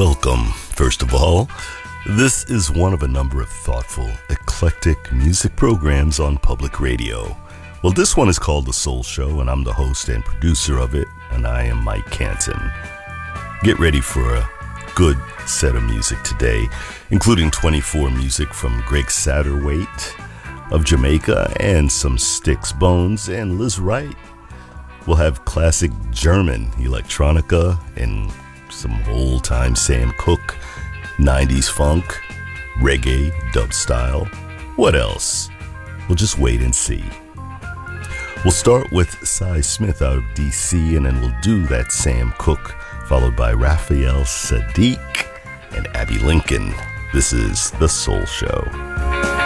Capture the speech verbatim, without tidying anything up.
Welcome, first of all. This is one of a number of thoughtful, eclectic music programs on public radio. Well, this one is called The Soul Show, and I'm the host and producer of it, and I am Mike Canton. Get ready for a good set of music today, including twenty-four music from Greg Satterwhite of Jamaica and some Sticks Bones and Liz Wright. We'll have classic German electronica and some old-time Sam Cooke, nineties funk, reggae, dub style. What else? We'll just wait and see. We'll start with Cy Smith out of D C, and then we'll do that Sam Cooke, followed by Raphael Saadiq and Abby Lincoln. This is The Soul Show.